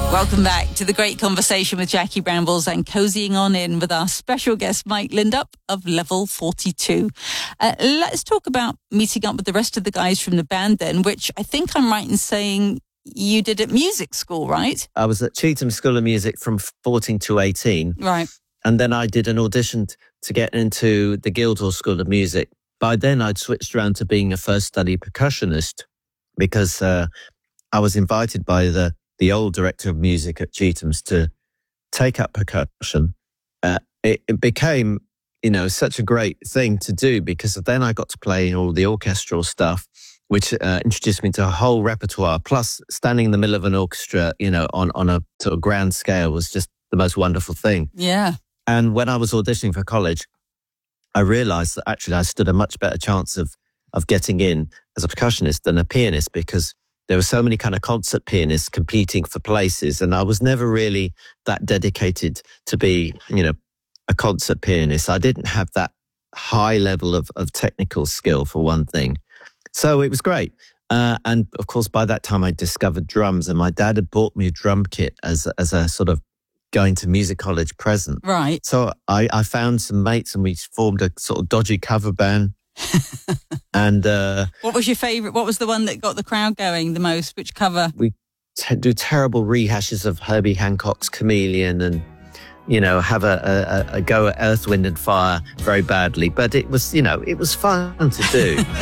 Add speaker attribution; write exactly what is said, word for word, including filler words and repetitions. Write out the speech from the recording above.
Speaker 1: Welcome back to the great conversation with Jackie Brambles and cozying on in with our special guest, Mike Lindup of Level forty-two. Uh, let's talk about meeting up with the rest of the guys from the band then, which I think I'm right in saying you did at music school, right?
Speaker 2: I was at Cheetham School of Music from fourteen to eighteen.
Speaker 1: Right.
Speaker 2: And then I did an audition t- to get into the Guildhall School of Music. By then I'd switched around to being a first study percussionist because uh, I was invited by the the old director of music at Cheetham's to take up percussion. Uh, it, it became, you know, such a great thing to do because then I got to play all the orchestral stuff, which uh, introduced me to a whole repertoire. Plus, standing in the middle of an orchestra, you know, on, on a sort of grand scale was just the most wonderful thing.
Speaker 1: Yeah.
Speaker 2: And when I was auditioning for college, I realized that actually I stood a much better chance of of getting in as a percussionist than a pianist because there were so many kind of concert pianists competing for places, and I was never really that dedicated to be, you know, a concert pianist. I didn't have that high level of, of technical skill, for one thing. So it was great. Uh, and of course, by that time, I discovered drums, and my dad had bought me a drum kit as, as a sort of going to music college present.
Speaker 1: Right.
Speaker 2: So I, I found some mates, and we formed a sort of dodgy cover band. And uh,
Speaker 1: what was your favourite? What was the one that got the crowd going the most? Which cover?
Speaker 2: We t- do terrible rehashes of Herbie Hancock's Chameleon, and you know, have a, a, a go at Earth, Wind and Fire very badly. But it was, you know, it was fun to do.